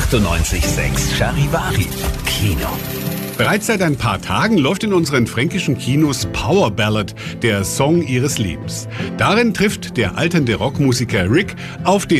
98,6 Charivari. Kino. Bereits seit ein paar Tagen läuft in unseren fränkischen Kinos Power Ballad, der Song ihres Lebens. Darin trifft der alternde Rockmusiker Rick auf den